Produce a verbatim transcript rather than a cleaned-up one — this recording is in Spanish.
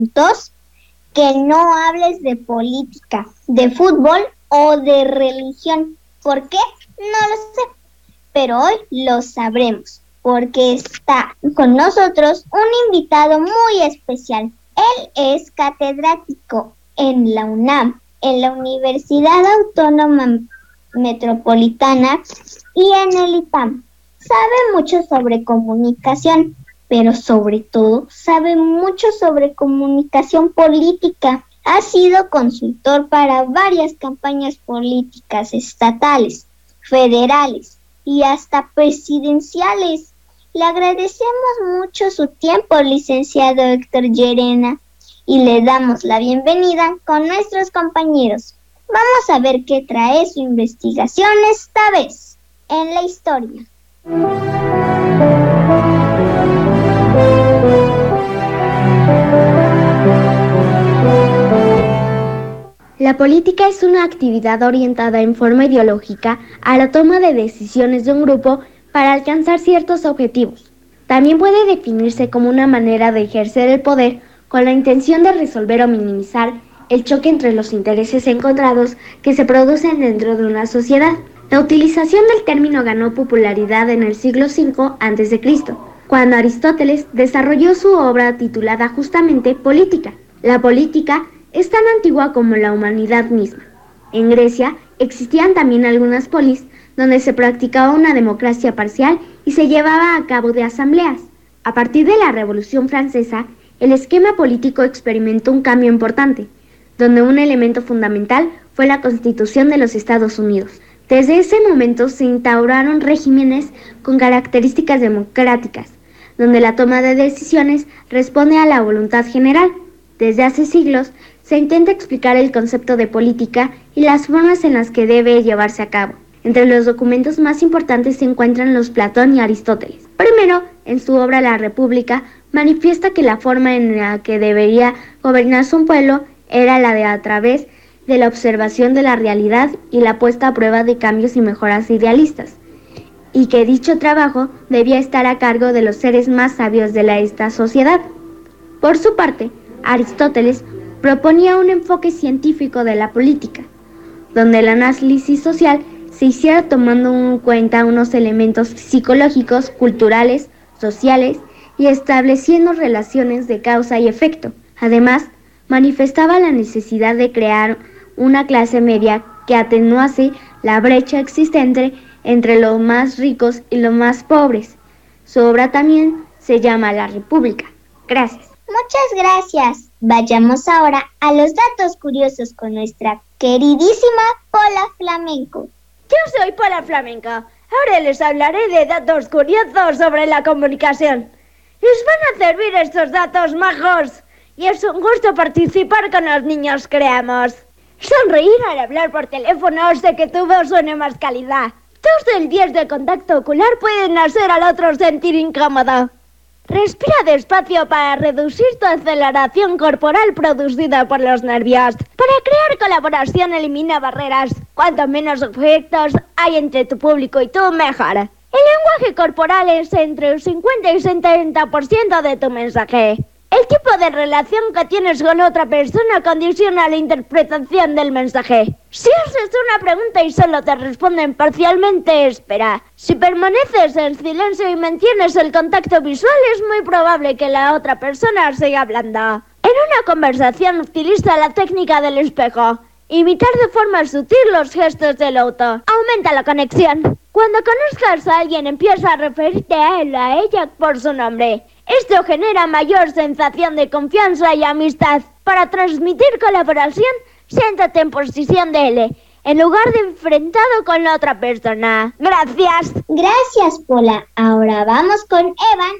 Dos, que no hables de política, de fútbol o de religión. ¿Por qué? No lo sé, pero hoy lo sabremos, porque está con nosotros un invitado muy especial. Él es catedrático en la UNAM, en la Universidad Autónoma Metropolitana y en el I T A M. Sabe mucho sobre comunicación, pero sobre todo sabe mucho sobre comunicación política. Ha sido consultor para varias campañas políticas estatales, federales y hasta presidenciales. Le agradecemos mucho su tiempo, licenciado Héctor Llerena, y le damos la bienvenida con nuestros compañeros. Vamos a ver qué trae su investigación esta vez en la historia. La política es una actividad orientada en forma ideológica a la toma de decisiones de un grupo para alcanzar ciertos objetivos. También puede definirse como una manera de ejercer el poder con la intención de resolver o minimizar el choque entre los intereses encontrados que se producen dentro de una sociedad. La utilización del término ganó popularidad en el siglo cinco antes de Cristo, cuando Aristóteles desarrolló su obra titulada justamente Política. La política es tan antigua como la humanidad misma. En Grecia existían también algunas polis donde se practicaba una democracia parcial y se llevaba a cabo de asambleas. A partir de la Revolución Francesa, el esquema político experimentó un cambio importante, donde un elemento fundamental fue la Constitución de los Estados Unidos. Desde ese momento se instauraron regímenes con características democráticas, donde la toma de decisiones responde a la voluntad general. Desde hace siglos se intenta explicar el concepto de política y las formas en las que debe llevarse a cabo. Entre los documentos más importantes se encuentran los Platón y Aristóteles. Primero, en su obra La República, manifiesta que la forma en la que debería gobernarse un pueblo era la de a través de la observación de la realidad y la puesta a prueba de cambios y mejoras idealistas, y que dicho trabajo debía estar a cargo de los seres más sabios de la, esta sociedad. Por su parte, Aristóteles proponía un enfoque científico de la política, donde el análisis social se hiciera tomando en cuenta unos elementos psicológicos, culturales, sociales y estableciendo relaciones de causa y efecto. Además, manifestaba la necesidad de crear una clase media que atenuase la brecha existente entre los más ricos y los más pobres. Su obra también se llama La República. Gracias. Muchas gracias. Vayamos ahora a los datos curiosos con nuestra queridísima Pola Flamenco. Yo soy Pola Flamenco. Ahora les hablaré de datos curiosos sobre la comunicación. Les van a servir estos datos majos y es un gusto participar con los niños creamos. Sonreír al hablar por teléfono hace que tu voz suene más calidad. Dos del diez de contacto ocular pueden hacer al otro sentir incómodo. Respira despacio para reducir tu aceleración corporal producida por los nervios. Para crear colaboración elimina barreras. Cuanto menos objetos hay entre tu público y tú, mejor. El lenguaje corporal es entre el cincuenta y setenta por ciento de tu mensaje. El tipo de relación que tienes con otra persona condiciona la interpretación del mensaje. Si haces una pregunta y solo te responden parcialmente, espera. Si permaneces en silencio y mantienes el contacto visual, es muy probable que la otra persona siga hablando. En una conversación utiliza la técnica del espejo. Imitar de forma sutil los gestos del otro aumenta la conexión. Cuando conozcas a alguien, empieza a referirte a él o a ella por su nombre. Esto genera mayor sensación de confianza y amistad. Para transmitir colaboración, siéntate en posición de L, en lugar de enfrentado con la otra persona. Gracias. Gracias, Pola. Ahora vamos con Evan